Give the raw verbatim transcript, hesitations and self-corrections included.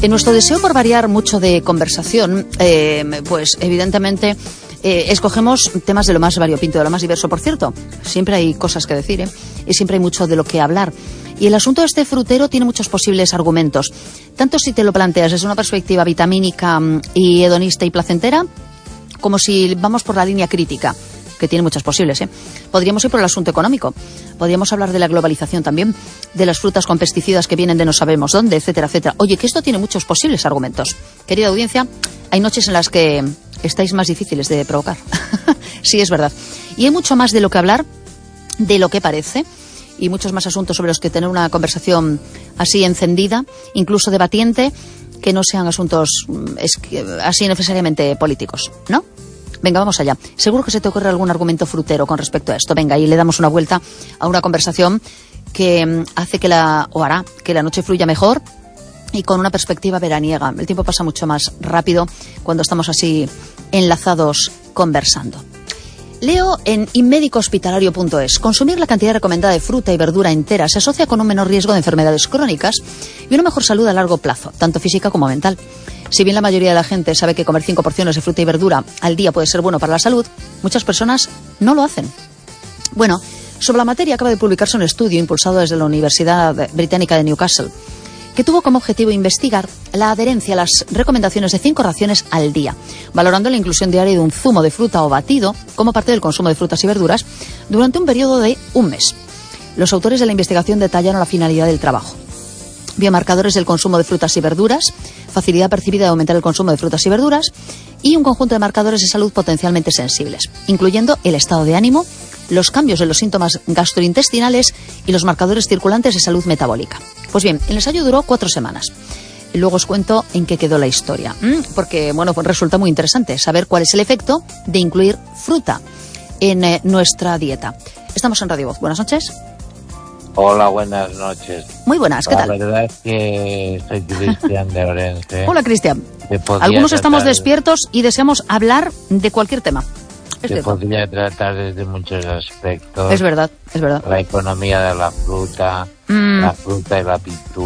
En nuestro deseo por variar mucho de conversación, eh, pues evidentemente eh, escogemos temas de lo más variopinto, de lo más diverso. Por cierto, siempre hay cosas que decir, ¿eh? Y siempre hay mucho de lo que hablar. Y el asunto de este frutero tiene muchos posibles argumentos. Tanto si te lo planteas desde una perspectiva vitamínica y hedonista y placentera, como si vamos por la línea crítica, que tiene muchas posibles, ¿eh? Podríamos ir por el asunto económico. Podríamos hablar de la globalización también, de las frutas con pesticidas que vienen de no sabemos dónde, etcétera, etcétera. Oye, que esto tiene muchos posibles argumentos. Querida audiencia, hay noches en las que estáis más difíciles de provocar. Sí, es verdad. Y hay mucho más de lo que hablar, de lo que parece, y muchos más asuntos sobre los que tener una conversación así encendida, incluso debatiente, que no sean asuntos así necesariamente políticos, ¿no? Venga, vamos allá. Seguro que se te ocurre algún argumento frutero con respecto a esto. Venga, y le damos una vuelta a una conversación que hace que la, o hará que la noche fluya mejor y con una perspectiva veraniega. El tiempo pasa mucho más rápido cuando estamos así enlazados conversando. Leo en inmédico hospitalario punto es. Consumir la cantidad recomendada de fruta y verdura entera se asocia con un menor riesgo de enfermedades crónicas y una mejor salud a largo plazo, tanto física como mental. Si bien la mayoría de la gente sabe que comer cinco porciones de fruta y verdura al día puede ser bueno para la salud, muchas personas no lo hacen. Bueno, sobre la materia acaba de publicarse un estudio impulsado desde la Universidad Británica de Newcastle, que tuvo como objetivo investigar la adherencia a las recomendaciones de cinco raciones al día, valorando la inclusión diaria de un zumo de fruta o batido como parte del consumo de frutas y verduras durante un periodo de un mes. Los autores de la investigación detallaron la finalidad del trabajo. Biomarcadores del consumo de frutas y verduras, facilidad percibida de aumentar el consumo de frutas y verduras y un conjunto de marcadores de salud potencialmente sensibles, incluyendo el estado de ánimo, los cambios en los síntomas gastrointestinales y los marcadores circulantes de salud metabólica. Pues bien, el ensayo duró cuatro semanas. Y luego os cuento en qué quedó la historia, porque bueno, pues resulta muy interesante saber cuál es el efecto de incluir fruta en eh, nuestra dieta. Estamos en Radio Voz. Buenas noches. Hola, buenas noches. Muy buenas, ¿qué la tal? La verdad es que soy Cristian de Orense. Hola, Cristian. Algunos estamos despiertos y deseamos hablar de cualquier tema. Es Se cierto. podría tratar desde muchos aspectos. Es verdad, es verdad. La economía de la fruta, mm. la fruta y la pintura.